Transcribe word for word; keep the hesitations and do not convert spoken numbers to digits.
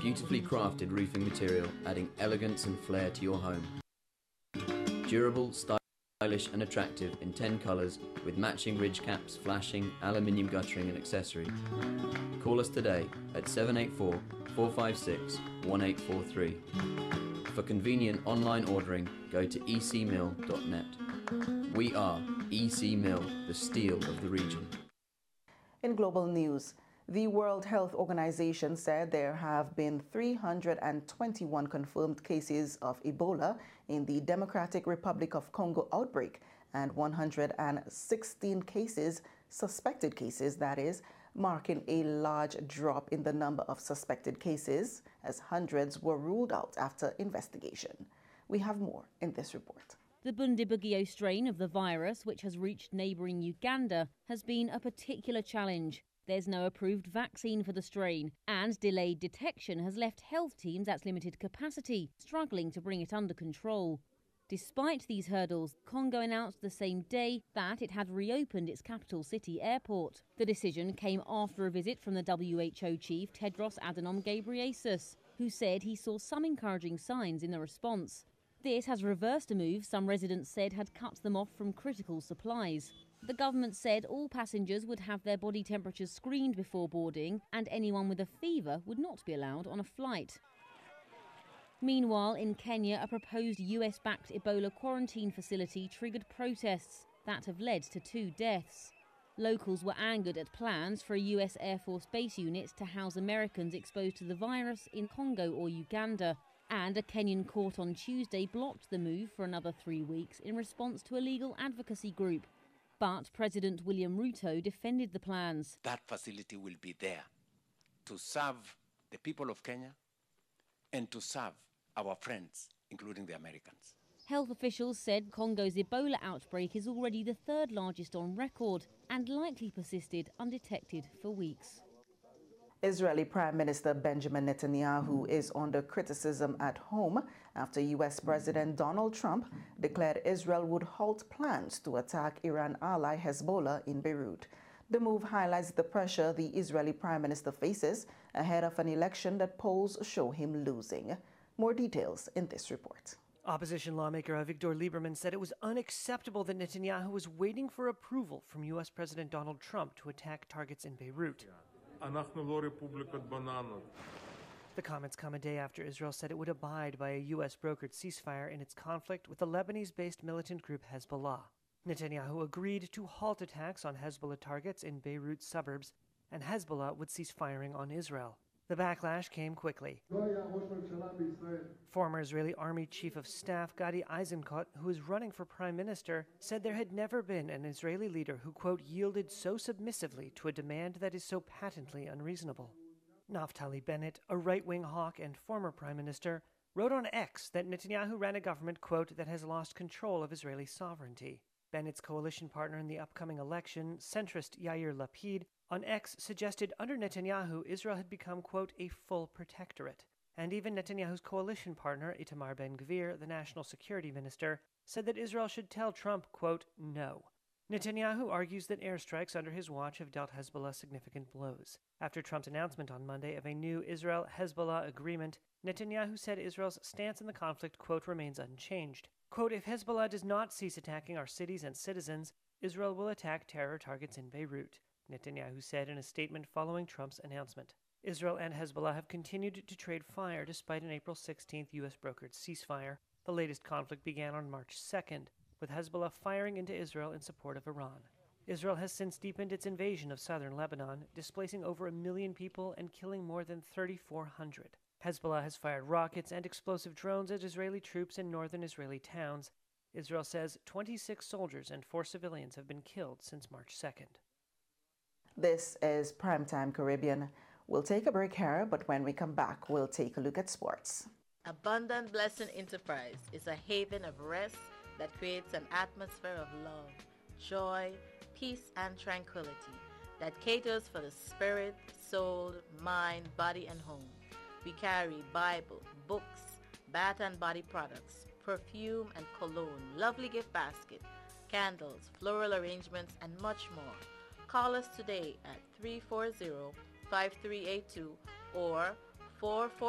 Beautifully crafted roofing material, adding elegance and flair to your home. Durable, stylish and attractive in ten colours with matching ridge caps, flashing, aluminium guttering and accessories. Call us today at seven eight four, four five six, one eight four three. For convenient online ordering, go to e c mill dot net. We are E C Mill, the steel of the region. In global news, the World Health Organization said there have been three hundred twenty-one confirmed cases of Ebola in the Democratic Republic of Congo outbreak and one hundred sixteen cases, suspected cases that is, marking a large drop in the number of suspected cases as hundreds were ruled out after investigation. We have more in this report. The Bundibugyo strain of the virus, which has reached neighbouring Uganda, has been a particular challenge. There's no approved vaccine for the strain, and delayed detection has left health teams at limited capacity, struggling to bring it under control. Despite these hurdles, Congo announced the same day that it had reopened its capital city airport. The decision came after a visit from the W H O chief Tedros Adhanom Ghebreyesus, who said he saw some encouraging signs in the response. This has reversed a move some residents said had cut them off from critical supplies. The government said all passengers would have their body temperatures screened before boarding and anyone with a fever would not be allowed on a flight. Meanwhile, in Kenya, a proposed U S-backed Ebola quarantine facility triggered protests that have led to two deaths. Locals were angered at plans for a U S Air Force base unit to house Americans exposed to the virus in Congo or Uganda. And a Kenyan court on Tuesday blocked the move for another three weeks in response to a legal advocacy group. But President William Ruto defended the plans. That facility will be there to serve the people of Kenya and to serve our friends, including the Americans. Health officials said Congo's Ebola outbreak is already the third largest on record and likely persisted undetected for weeks. Israeli Prime Minister Benjamin Netanyahu is under criticism at home after U S President Donald Trump declared Israel would halt plans to attack Iran ally Hezbollah in Beirut. The move highlights the pressure the Israeli Prime Minister faces ahead of an election that polls show him losing. More details in this report. Opposition lawmaker Avigdor Lieberman said it was unacceptable that Netanyahu was waiting for approval from U S President Donald Trump to attack targets in Beirut. The comments come a day after Israel said it would abide by a U S-brokered ceasefire in its conflict with the Lebanese-based militant group Hezbollah. Netanyahu agreed to halt attacks on Hezbollah targets in Beirut's suburbs, and Hezbollah would cease firing on Israel. The backlash came quickly. Former Israeli Army Chief of Staff Gadi Eisenkot, who is running for prime minister, said there had never been an Israeli leader who, quote, yielded so submissively to a demand that is so patently unreasonable. Naftali Bennett, a right-wing hawk and former prime minister, wrote on X that Netanyahu ran a government, quote, that has lost control of Israeli sovereignty. Bennett's coalition partner in the upcoming election, centrist Yair Lapid, on X suggested under Netanyahu, Israel had become, quote, a full protectorate. And even Netanyahu's coalition partner, Itamar Ben-Gvir, the national security minister, said that Israel should tell Trump, quote, no. Netanyahu argues that airstrikes under his watch have dealt Hezbollah significant blows. After Trump's announcement on Monday of a new Israel-Hezbollah agreement, Netanyahu said Israel's stance in the conflict, quote, remains unchanged. Quote, if Hezbollah does not cease attacking our cities and citizens, Israel will attack terror targets in Beirut, Netanyahu said in a statement following Trump's announcement. Israel and Hezbollah have continued to trade fire despite an April sixteenth U S-brokered ceasefire. The latest conflict began on March second, with Hezbollah firing into Israel in support of Iran. Israel has since deepened its invasion of southern Lebanon, displacing over a million people and killing more than thirty-four hundred. Hezbollah has fired rockets and explosive drones at Israeli troops in northern Israeli towns. Israel says twenty-six soldiers and four civilians have been killed since March second. This is Primetime Caribbean. We'll take a break here, but when we come back, we'll take a look at sports. Abundant Blessing Enterprise is a haven of rest that creates an atmosphere of love, joy, peace, and tranquility that caters for the spirit, soul, mind, body, and home. We carry Bible, books, bath and body products, perfume and cologne, lovely gift basket, candles, floral arrangements, and much more. Call us today at three four zero, five three eight two or four four